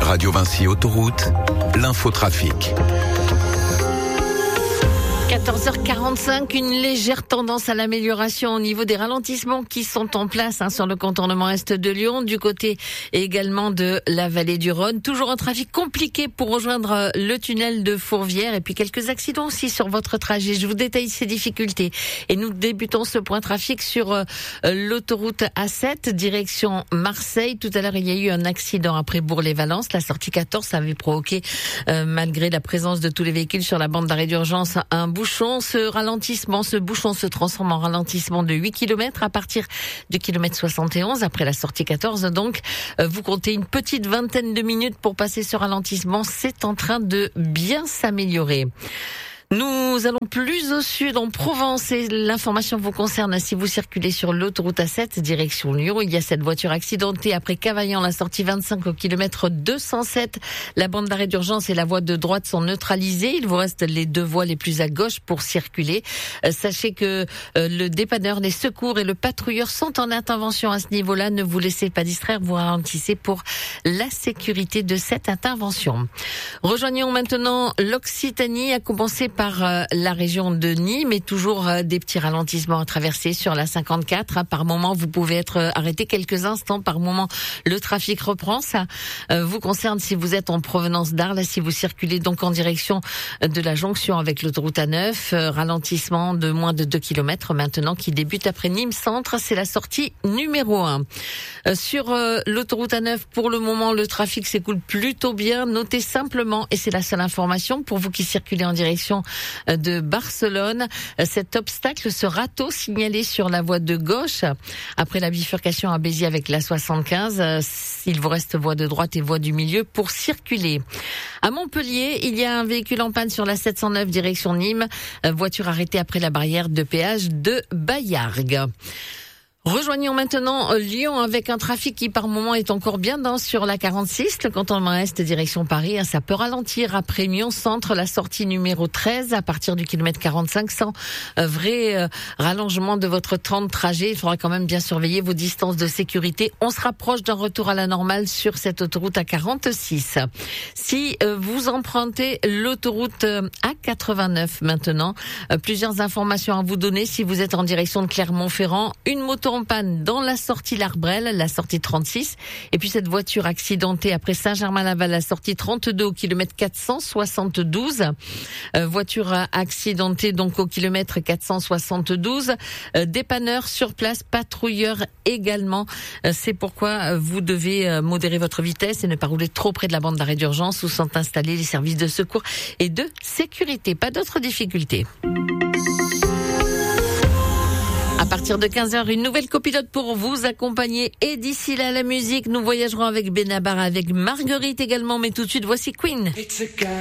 Radio Vinci Autoroute, l'infotrafic. 14h45, une légère tendance à l'amélioration au niveau des ralentissements qui sont en place sur le contournement est de Lyon, du côté également de la vallée du Rhône. Toujours un trafic compliqué pour rejoindre le tunnel de Fourvière et puis quelques accidents aussi sur votre trajet. Je vous détaille ces difficultés et nous débutons ce point trafic sur l'autoroute A7 direction Marseille. Tout à l'heure, il y a eu un accident après Bourg-les-Valences. La sortie 14 avait provoqué, malgré la présence de tous les véhicules sur la bande d'arrêt d'urgence, un bouchon. Ce bouchon se transforme en ralentissement de 8 km à partir du kilomètre 71 après la sortie 14. Donc, vous comptez une petite vingtaine de minutes pour passer ce ralentissement. C'est en train de bien s'améliorer. Nous allons plus au sud, en Provence, et l'information vous concerne si vous circulez sur l'autoroute A7 direction Lyon. Il y a cette voiture accidentée après Cavaillan, la sortie 25 au kilomètre 207. La bande d'arrêt d'urgence et la voie de droite sont neutralisées. Il vous reste les deux voies les plus à gauche pour circuler. Sachez que le dépanneur, les secours et le patrouilleur sont en intervention à ce niveau-là. Ne vous laissez pas distraire, vous ralentissez pour la sécurité de cette intervention. Rejoignons maintenant l'Occitanie, à commencer par la région de Nîmes, mais toujours des petits ralentissements à traverser sur la 54. Par moment, vous pouvez être arrêté quelques instants. Par moment, le trafic reprend. Ça vous concerne si vous êtes en provenance d'Arles, si vous circulez donc en direction de la jonction avec l'autoroute A9. Ralentissement de moins de 2 km maintenant qui débute après Nîmes Centre. C'est la sortie numéro 1. Sur l'autoroute A9, pour le moment, le trafic s'écoule plutôt bien. Notez simplement, et c'est la seule information pour vous qui circulez en direction de Barcelone, cet obstacle, ce râteau signalé sur la voie de gauche après la bifurcation à Béziers avec la 75. Il vous reste voie de droite et voie du milieu pour circuler. À Montpellier, il y a un véhicule en panne sur la 709 direction Nîmes, voiture arrêtée après la barrière de péage de Baillargues. Rejoignons maintenant Lyon avec un trafic qui par moment est encore bien dense sur la 46, le cantonnement est direction Paris. Ça peut ralentir après Lyon Centre, la sortie numéro 13 à partir du kilomètre 45 sans vrai rallongement de votre temps de trajet. Il faudra quand même bien surveiller vos distances de sécurité. On se rapproche d'un retour à la normale sur cette autoroute A46. Si vous empruntez l'autoroute A89 maintenant, plusieurs informations à vous donner. Si vous êtes en direction de Clermont-Ferrand, une moto en panne dans la sortie L'Arbrelle, la sortie 36, et puis cette voiture accidentée après Saint-Germain-Laval, la sortie 32 au kilomètre 472. Voiture accidentée donc au kilomètre 472. Dépanneur sur place, patrouilleur également. C'est pourquoi vous devez modérer votre vitesse et ne pas rouler trop près de la bande d'arrêt d'urgence où sont installés les services de secours et de sécurité. Pas d'autres difficultés. À partir de 15h, une nouvelle copilote pour vous accompagner. Et d'ici là, la musique, nous voyagerons avec Benabar, avec Marguerite également. Mais tout de suite, voici Queen.